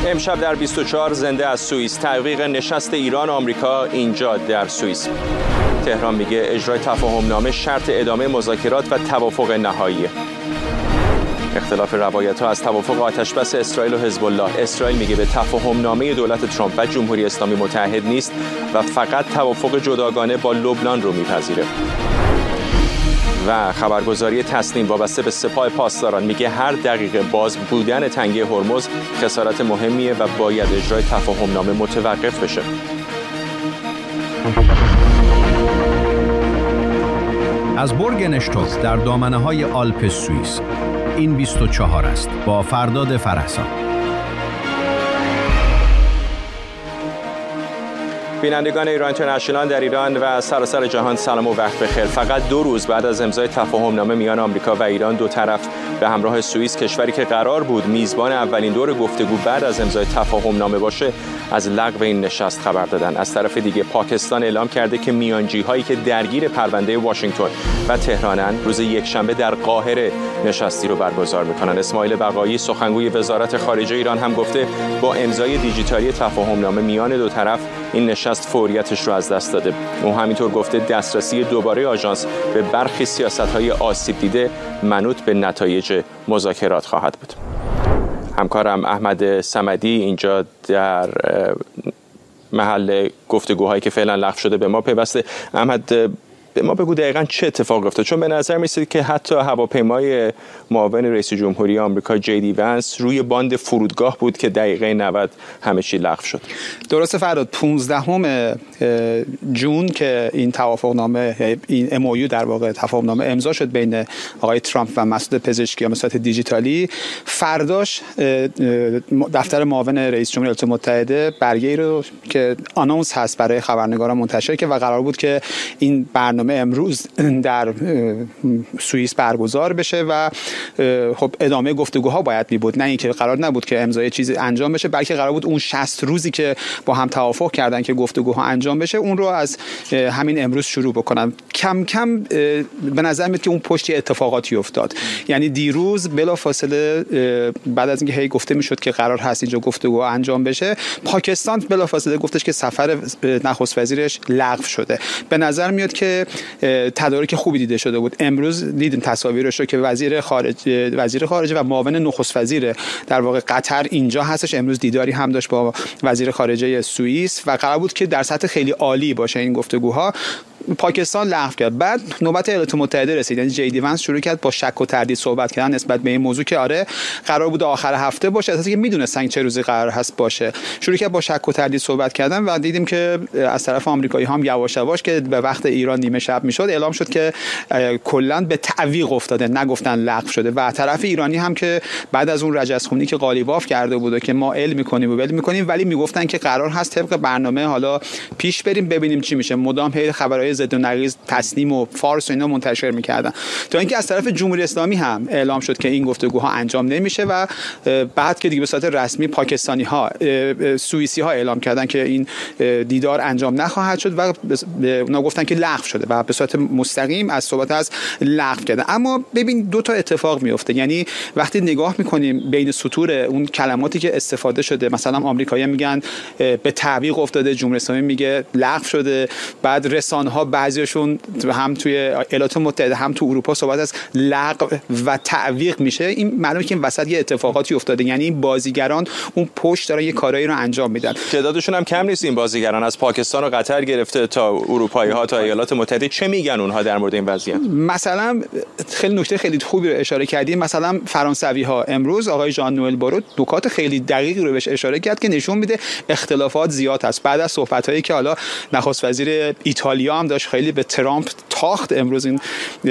امشب در 24 زنده از سوئیس تحقیق نشست ایران و آمریکا اینجا در سوئیس. تهران میگه اجرای تفاهمنامه شرط ادامه مذاکرات و توافق نهاییه. اختلاف روایت‌ها از توافق آتشبس اسرائیل و حزب الله. اسرائیل میگه به تفاهمنامه دولت ترامپ و جمهوری اسلامی متحد نیست و فقط توافق جداگانه با لبنان رو میپذیره. و خبرگزاری تسنیم وابسته به سپاه پاسداران میگه هر دقیقه باز بودن تنگه هرمز خسارت مهمیه و باید اجرای تفاهمنامه متوقف بشه. از برگ نشتوک در دامنه‌های آلپ سوئیس این 24 است با فرداد فرحزاد. بینندگان ایران اینترنشنال در ایران و سراسر جهان سلام و وقت بخیر. فقط 2 روز بعد از امضای تفاهمنامه میان آمریکا و ایران، دو طرف به همراه سوئیس، کشوری که قرار بود میزبان اولین دور گفتگو بعد از امضای تفاهمنامه باشه، از لغو این نشست خبر دادن. از طرف دیگه پاکستان اعلام کرده که میانجی‌هایی که درگیر پرونده واشنگتن و تهرانن روز یکشنبه در قاهره نشستی رو برگزار میکنن. اسماعیل بقایی سخنگوی وزارت خارجه ایران هم گفته با امضای دیجیتالی تفاهمنامه میان دو طرف این نشست فوریتش رو از دست داده. او همینطور گفته دسترسی دوباره آژانس به برخی سیاست‌های آسیب دیده منوط به نتایج مذاکرات خواهد بود. همکارم احمد صمدی اینجا در محل گفتگوهایی که فعلا لغو شده به ما پیوسته. احمد، به ما بگو دقیقاً چه اتفاق افتاد، چون به نظر می‌رسید که حتی هواپیمای معاون رئیس جمهوری آمریکا جی دی ونس روی باند فرودگاه بود که دقیقه 90 همه چی لغو شد. درسته فراد، 15 جون که این توافقنامه، این MOU در واقع تفاهمنامه امضا شد بین آقای ترامپ و مسعود پزشکیان به صورت دیجیتالی. فرداش دفتر معاون رئیس جمهوری ایالات متحده برگه‌ای رو که آنونس هست برای خبرنگاران منتشر کرد و قرار بود که این برنامه امروز در سوئیس برگزار بشه و خب ادامه گفتگوها باید می بود، نه اینکه قرار نبود که امضای چیزی انجام بشه، بلکه قرار بود اون 60 روزی که با هم توافق کردن که گفتگوها انجام بشه اون رو از همین امروز شروع بکنن. کم کم به نظر میاد که اون پشتی اتفاقاتی افتاد. یعنی دیروز بلافاصله بعد از اینکه هی گفته میشد که قرار هست اینجا گفتگو انجام بشه، پاکستان بلافاصله گفتش که سفر نخست وزیرش لغو شده. به نظر میاد که تدارک خوبی دیده شده بود. امروز دیدیم تصاویرش رو که وزیر خارجه و معاون نخست وزیر در واقع قطر اینجا هستش. امروز دیداری هم داشت با وزیر خارجه سوئیس و قرار بود که در سطح خیلی عالی باشه این گفتگوها. پاکستان لغو کرد. بعد نوبت ایالات متحده رسید. یعنی جی دی ونس شروع کرد با شک و تردید صحبت کردن نسبت به این موضوع که آره قرار بود آخر هفته باشه، اساسا که میدونستن چه روزی قرار هست باشه. شروع کرد با شک و تردید صحبت کردن و دیدیم که از طرف آمریکایی هم یواش یواش که به وقت ایران نیمه شب میشد اعلام شد که کلا به تعویق افتاده، نگفتن لغو شده. و طرف ایرانی هم که بعد از اون رجزخونی که قالیباف کرده بود که ما علم میکنیم ولی میگفتن که قرار هست طبق برنامه حالا پیش بریم ببینیم چی میشه. مدام هی خبرهای ضد و نقیض تسنیم و فارس و اینا منتشر میکردن تا اینکه از طرف جمهوری اسلامی هم اعلام شد که این گفتگوها انجام نمیشه و بعد که دیگه به صورت رسمی پاکستانی ها سوئیسی ها اعلام کردن که این دیدار انجام نخواهد شد و اونا گفتن که لغو شده و به صورت مستقیم از صحبت از لغو کردن. اما ببین دو تا اتفاق میفته. یعنی وقتی نگاه میکنیم بین سطور اون کلماتی که استفاده شده، مثلا آمریکایی‌ها میگن به تعویق افتاده، جمهوری اسلامی میگه لغو شده، بعد رسانه‌ها بعضیشون هم توی ایالات متحده هم تو اروپا صحبت از لغو و تعویق میشه. این معلومه که این وسط یه اتفاقاتی افتاده. یعنی این بازیگران اون پشت دارن یه کارایی رو انجام میدن. تعدادشون هم کم نیست. این بازیگران از پاکستان و قطر گرفته تا اروپایی‌ها تا ایالات متحده. چه میگن اونها در مورد این وضعیت؟ مثلا خیلی نکته خیلی خوبی رو اشاره کردیم. مثلا فرانسوی‌ها امروز آقای ژان نوئل بارو نکات خیلی دقیقی رو بهش اشاره کرد که نشون میده اختلافات زیاد هست. بعد از صحبت‌هایی که حالا نخست وزیر ایتالیا هم داشت خیلی به ترامپ تاخت، امروز این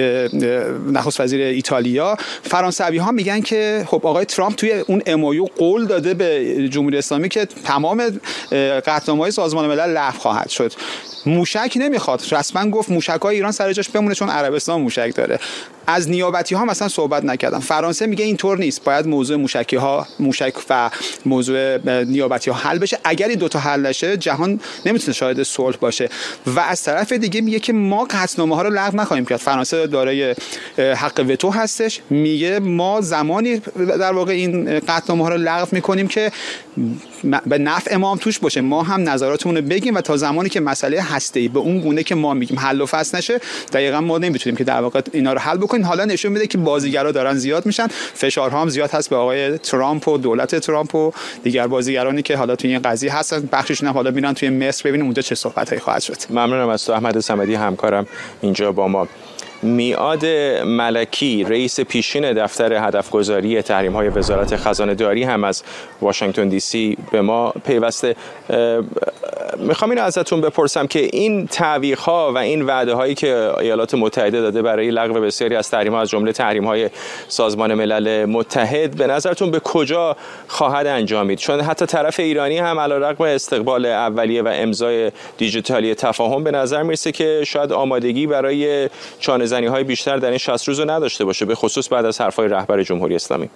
نخست وزیر ایتالیا، فرانسوی‌ها میگن که خب آقای ترامپ توی اون MOU قول داده به جمهوری اسلامی که تمام قطعنامه‌های سازمان ملل لغو خواهد شد. موشک نمیخواد، رسما گفت موشک‌های ایران سر جاش بمونه چون عربستان موشک داره. از نیابتی ها مثلا صحبت نکردن. فرانسه میگه اینطور نیست، باید موضوع موشک و موضوع نیابتی ها حل بشه. اگر این دوتا حل نشه جهان نمیتونه شاهد صلح باشه. و از طرف دیگه میگه که ما قطعنامه ها رو لغو نخواهیم کرد. فرانسه دارای حق وتو هستش، میگه ما زمانی در واقع این قطعنامه ها رو لغو میکنیم که به نفع ما هم توش باشه، ما هم نظراتمون رو بگیم و تا زمانی که مسئله هسته‌ای به اون گونه که ما میگیم حل و فصل نشه، دقیقاً ما نمیتونیم که در واقع اینا رو حل بکنیم. حالا نشون میده که بازیگرا دارن زیاد میشن، فشارها هم زیاد هست به آقای ترامپ و دولت ترامپ و دیگر بازیگرانی که حالا توی این قضیه هستن. بخششون هم حالا میرن توی مصر ببینیم اونجا چه صحبتایی خواهد شد. ممنونم از تو احمد صمدی همکارم اینجا با ما. میعاد ملکی رئیس پیشین دفتر هدفگذاری تحریم‌های وزارت خزانه‌داری هم از واشنگتن دی سی به ما پیوسته. میخوام اینو ازتون بپرسم که این تعویق‌ها و این وعده‌هایی که ایالات متحده داده برای لغو بسیاری از تحریم‌ها از جمله تحریم‌های سازمان ملل متحد به نظرتون به کجا خواهد انجامید؟ چون حتی طرف ایرانی هم علیرغم استقبال اولیه و امضای دیجیتالی تفاهم به نظر میرسه که شاید آمادگی برای چانه‌زنی‌های بیشتر در این 60 روز رو نداشته باشه، به خصوص بعد از حرف‌های رهبر جمهوری اسلامی.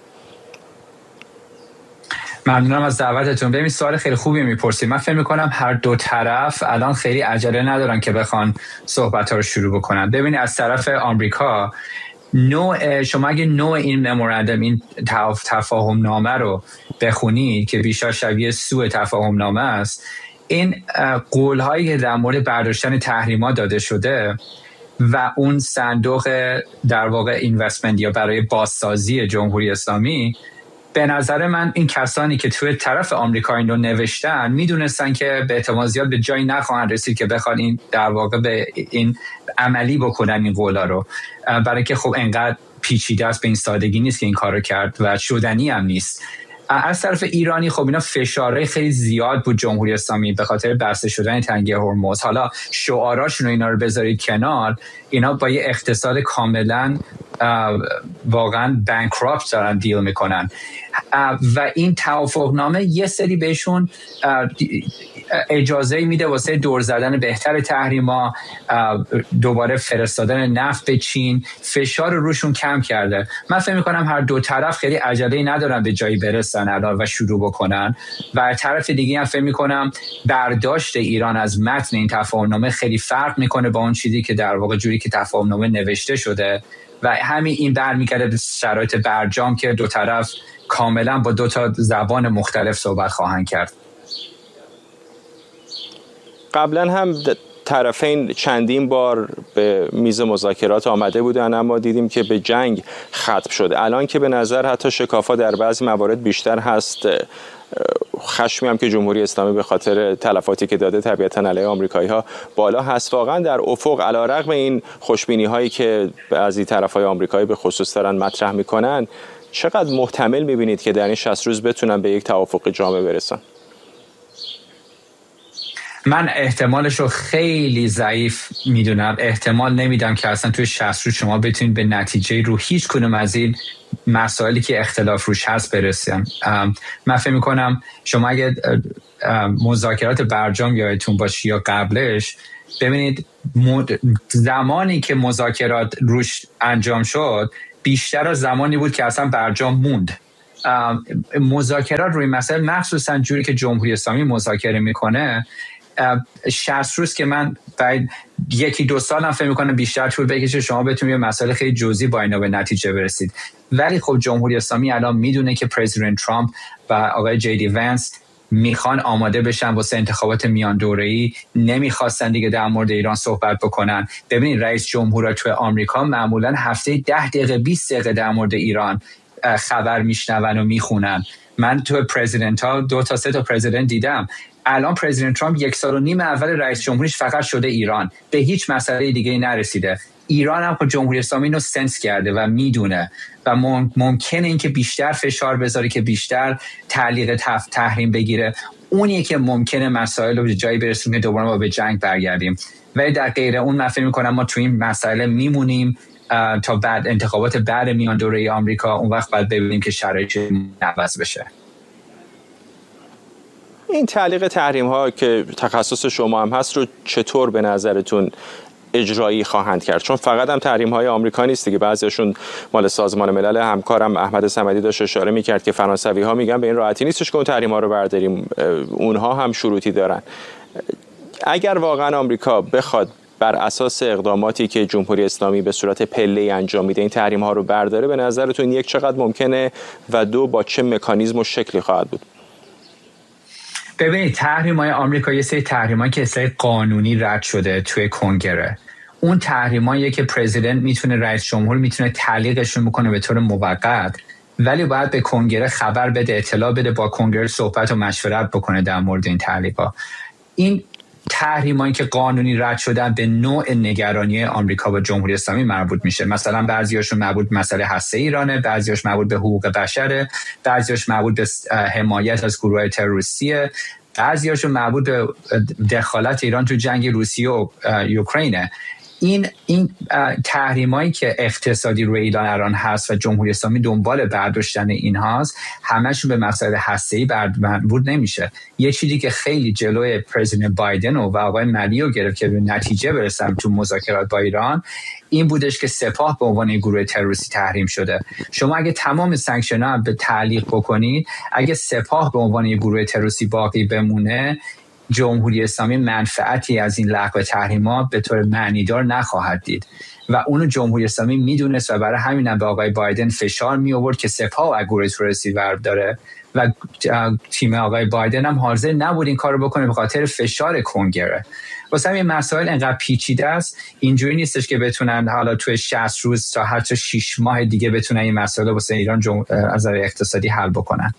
ممنونم از دعوتتون. ببین سوال خیلی خوبی میپرسید. من فکر می‌کنم هر دو طرف الان خیلی عجله ندارن که بخوان صحبت‌ها رو شروع بکنن. ببین از طرف آمریکا شما اگه نوع این ممورندوم، این تفاهم نامه رو بخونید که بیشتر شبیه سوء تفاهم نامه است، این قول‌هایی که در مورد برداشتن تحریم‌ها داده شده و اون صندوق در واقع اینوستمنت یا برای بازسازی جمهوری اسلامی، به نظر من این کسانی که توی طرف آمریکا این رو نوشتن میدونستن که به احتمال زیاد به جایی نخواهند رسید که بخوان این در واقع به این عملی بکنن این قولا رو، برای که خب انقدر پیچیده است، به این سادگی نیست که این کارو کرد و شدنی هم نیست. از طرف ایرانی خب اینا فشارهای خیلی زیاد بود جمهوری اسلامی به خاطر بسته شدن تنگه هرمز. حالا شعاراشون و اینا رو بذارید کنار، اینا با یه اقتصاد کاملا واقعا بانکراپت دارن دیل میکنن و این توافقنامه یه سری بهشون اجازه میده واسه دور زدن بهتر تحریما، دوباره فرستادن نفت به چین، فشار روشون کم کرده. من فکر میکنم هر دو طرف خیلی عجله ندارن به جایی برسن الان و شروع بکنن و طرف دیگه هم فکر میکنم برداشت ایران از متن این تفاهمنامه خیلی فرق میکنه با اون چیزی که در واقع جوری که تفاهمنامه نوشته شده و همین این برمیگرده به شرایط برجام که دو طرف کاملا با دو تا زبان مختلف صحبت خواهند کرد. قبلا هم طرفین چندین بار به میز مذاکرات آمده بودن اما دیدیم که به جنگ ختم شد. الان که به نظر حتی شکافا در بعضی موارد بیشتر هست، خشمی هم که جمهوری اسلامی به خاطر تلفاتی که داده طبیعتاً علیه آمریکایی‌ها بالا هست، واقعا در افق علیرغم این خوشبینی‌هایی که بعضی طرف‌های آمریکایی به خصوص دارن مطرح می‌کنن، چقدر محتمل می‌بینید که در این 60 روز بتونن به یک توافق جامع برسن؟ من احتمالش رو خیلی ضعیف میدونم. احتمال نمیدم که اصلا توی 60 روز شما بتونید به نتیجه رو هیچ کدوم از این مسائلی که اختلاف روش هست برسیم. من فکر میکنم شما اگه مذاکرات برجام یادتون باشه یا قبلش، ببینید زمانی که مذاکرات روش انجام شد بیشتر از زمانی بود که اصلا برجام موند. مذاکرات روی مسائل مخصوصا جوری که جمهوری اسلامی مذاکره میکنه 60 روز که من باید یکی دو سال هم فکر میکنم بیشتر طول بکشه شما بتونید یه مسئله خیلی جزئی با اینا به نتیجه برسید. ولی خب جمهوری اسلامی الان میدونه که پرزیدنت ترامپ و آقای جی دی ونس میخوان آماده بشن واسه انتخابات میان دوره‌ای، نمیخواستن دیگه در مورد ایران صحبت بکنن. ببینید رئیس جمهور توی آمریکا معمولا هفته 10 دقیقه 20 دقیقه در مورد ایران خبر میشنون و میخونن. من تو پرزیدنت ها 2 تا 3 تا پرزیدنت دیدم. الان پرزیدنت ترامپ 1.5 سال اول رئیس جمهوریش فقط شده ایران، به هیچ مسئله دیگه نرسیده. ایران هم جمهوری اسلامی اینو سنس کرده و میدونه و ممکنه اینکه بیشتر فشار بذاره که بیشتر تعلیق تحریم بگیره. اونیه که ممکنه مسائل رو به جایی برسونه که دوباره ما به جنگ برگردیم. ولی در غیر اون من فکر می‌کنم ما تو این مسئله میمونیم تا بعد انتخابات بعد میان دوره آمریکا. اون وقت باید ببینیم که شرایط عوض بشه. این تعلیق تحریم ها که تخصص شما هم هست رو چطور به نظرتون اجرایی خواهند کرد؟ چون فقط هم تحریم های آمریکا نیست دیگه، بعضیشون مال سازمان ملل. همکارم احمد صمدی داشت اشاره میکرد که فرانسوی ها میگن به این راحتی نیستش که اون تحریم ها رو برداریم، اونها هم شروطی دارن. اگر واقعا آمریکا بخواد بر اساس اقداماتی که جمهوری اسلامی به صورت پله‌ای انجام میده این تحریم ها رو برداره، به نظرتون یک چقدر ممکنه و دو با چه مکانیزم و شکلی خواهد بود؟ ببینید، تحریم‌های آمریکا یه سری تحریم‌هایی که اصلاً قانونی رد شده توی کنگره. اون تحریم‌هایی که پرزیدنت میتونه، رئیس جمهور میتونه تعلیقشون بکنه به طور موقت، ولی باید به کنگره خبر بده، اطلاع بده، با کنگره صحبت و مشورت بکنه در مورد این تعلیق‌ها. این تحریمایی که قانونی رد شدن به نوع نگرانی آمریکا و جمهوری اسلامی مربوط میشه. مثلا بعضیاشون مربوط به مسئله هسته ایرانه، بعضیاش مربوط به حقوق بشره، بعضیاش مربوط به حمایت از گروه تروریستیه، بعضیاشون مربوط به دخالت ایران تو جنگ روسیه و اوکراینه. این تحریمایی که اقتصادی روی ایران الان هست و جمهوری اسلامی دنبال برداشتن اینهاست، همشون به مقصد هسته‌ای مربوط نمیشه. یه چیزی که خیلی جلوی پرزیدنت بایدن و آقای ملیو گرفت که به نتیجه برسن تو مذاکرات با ایران، این بودش که سپاه به عنوان گروه تروریستی تحریم شده. شما اگه تمام سانکشن‌ها به تعلیق بکنید، اگه سپاه به عنوان گروه تروریستی باقی بمونه، جمهوری اسلامی منفعتی از این لغو تحریم‌ها به طور معنیدار نخواهد دید و اونو جمهوری اسلامی میدونست و برای همین هم به آقای بایدن فشار می آورد که سپاه از گروه تروریستی برداره و تیم آقای بایدن هم حاضر نبود این کارو بکنه به خاطر فشار کنگره. واسه همین مسائل انقدر پیچیده است، اینجوری نیستش که بتونن حالا توی 60 روز تا حتی 6 ماه دیگه بتونن این مسائل واسه ایران از نظر اقتصادی حل بکنن.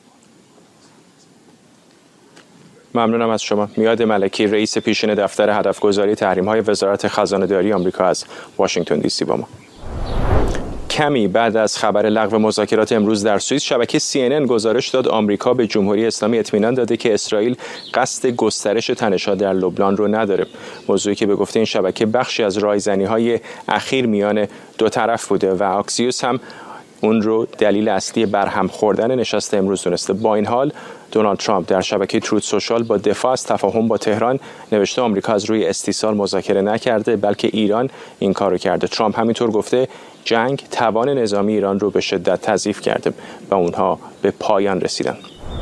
ممنونم از شما. میاد ملکی، رئیس پیشین دفتر هدفگذاری تحریم‌های وزارت خزانه‌داری آمریکا از واشنگتن دی سی با ما. کمی بعد از خبر لغو مذاکرات امروز در سوئیس، شبکه CNN گزارش داد آمریکا به جمهوری اسلامی اطمینان داده که اسرائیل قصد گسترش تنش‌ها در لبنان رو نداره. موضوعی که به گفته این شبکه بخشی از رایزنی‌های اخیر میان دو طرف بوده و آکسیوس هم اون رو دلیل اصلی برهم خوردن نشست امروز دونسته. با این حال دونالد ترامپ در شبکه تروت سوشال با دفاع از تفاهم با تهران نوشته آمریکا از روی استیصال مذاکره نکرده بلکه ایران این کارو کرده. ترامپ همینطور گفته جنگ توان نظامی ایران رو به شدت تضعیف کرده و اونها به پایان رسیدن.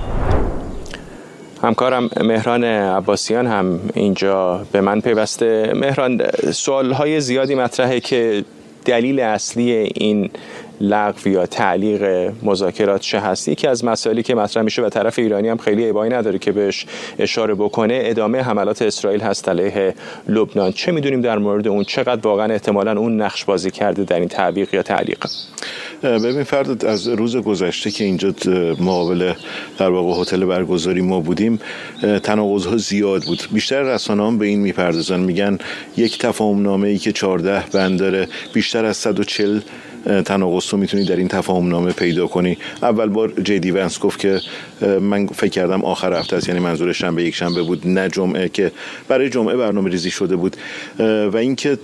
همکارم مهران عباسیان هم اینجا به من پیوسته. مهران، سوالهای زیادی مطرحه که دلیل اصلی این لغو یا تعلیق مذاکرات چه هست. یکی از مسائلی که مطرح میشه و طرف ایرانی هم خیلی ابایی نداره که بهش اشاره بکنه، ادامه حملات اسرائیل هست علیه لبنان. چه میدونیم در مورد اون؟ چقدر واقعا احتمالاً اون نقش بازی کرده در این تعلیق یا تعلیق؟ ببین فرد، از روز گذشته که اینجا مقابل در واقع هتل برگزاری ما بودیم، تناقض‌ها زیاد بود. بیشتر رسانه‌ها به این میپردازن، میگن یک تفاهم نامه‌ای که 14 بند داره، بیشتر از 140 تناقض رو میتونی در این تفاهم نامه پیدا کنی. اول بار جی ونس گفت که من فکر کردم آخر هفته است، یعنی منظور شنبه یک شنبه بود نه جمعه، که برای جمعه برنامه ریزی شده بود. و اینکه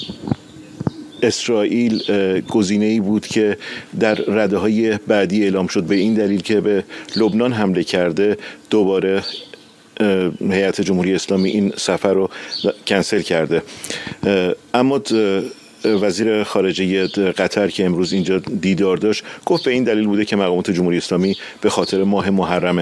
اسرائیل گزینه‌ای بود که در رده‌های بعدی اعلام شد به این دلیل که به لبنان حمله کرده. دوباره هیئت جمهوری اسلامی این سفر رو کنسل کرده. اما وزیر خارجه قطر که امروز اینجا دیدار داشت گفت به این دلیل بوده که مقامات جمهوری اسلامی به خاطر ماه محرمه.